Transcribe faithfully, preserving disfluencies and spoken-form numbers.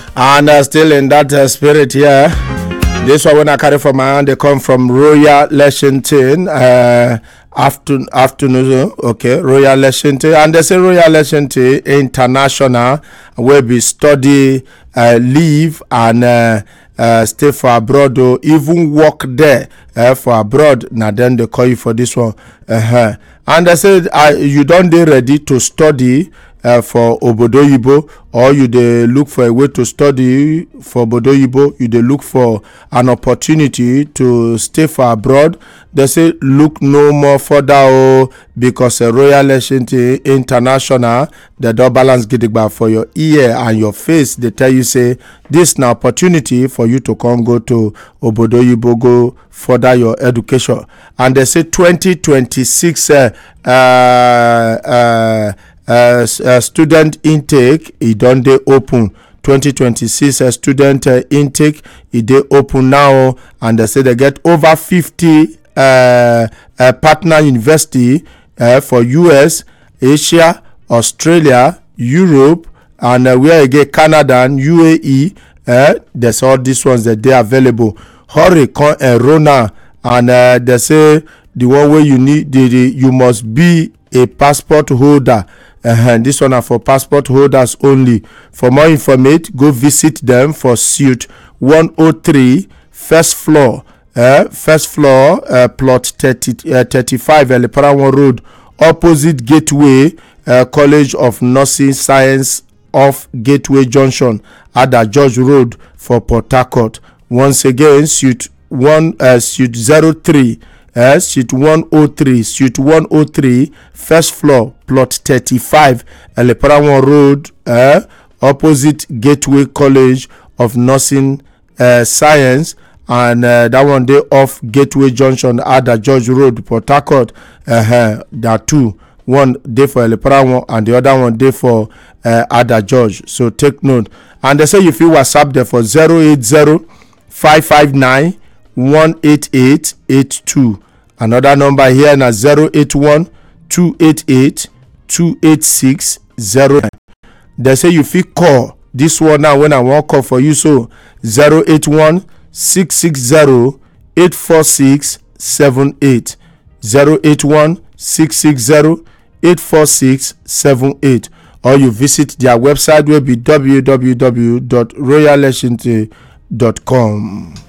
And uh, still in that uh, spirit here, this one when I carry from my hand, they come from Royal Lexington. Uh, afternoon, afternoon, okay, Royal Lexington, and they say Royal Lexington International will be study, uh, leave, and uh, uh, stay for abroad, or even work there uh, for abroad. Now then they call you for this one. Uh-huh. And they said uh, you don't dey ready to study uh, for Obodoyibo, or you dey look for a way to study for Obodoyibo, you dey look for an opportunity to stay for abroad. They say look no more further, oh, because a Royal Lexington International, they don't balance gidigba for your ear and your face. They tell you say this na opportunity for you to come go to Obodoyibo, go further your education. And they say twenty twenty-six uh, uh, uh, uh, uh, student intake e don dey open. twenty twenty-six uh, student uh, intake e dey open now, and they say they get over fifty uh, uh, partner university uh, for U S, Asia, Australia, Europe, and uh, where again Canada and U A E. Uh, there's all these ones that they available. Hurry, come enroll now, and uh, they say the one way you need, the, the you must be a passport holder. Uh-huh. This one are for passport holders only. For more information, go visit them for suite one oh three, first floor, uh, first floor, uh, plot thirty, uh, thirty-five, Eleparawan Road, opposite Gateway uh, College of Nursing Science off Gateway Junction, Ada George Road for Port Harcourt. Once again, suite one, uh, suite zero three. Uh, suite one oh three, suite one oh three, first floor, plot thirty-five, Eleparawan Road, uh, opposite Gateway College of Nursing uh, Science, and uh, that one day off Gateway Junction, Ada George Road, Port Harcourt. Uh-huh. There are two, one day for Eleparawan and the other one day for uh, Ada George. So take note. And they say you feel WhatsApp there for zero eight zero, five five nine, one eight eight eight two. Another number here na zero eight one, two eight eight, two eight six zero nine. They say you fit call this one now when I want call for you, so zero eight one, six six zero, eight four six seven eight, zero eight one, six six zero, eight four six seven eight, or you visit their website will be w w w dot royal lexington dot com.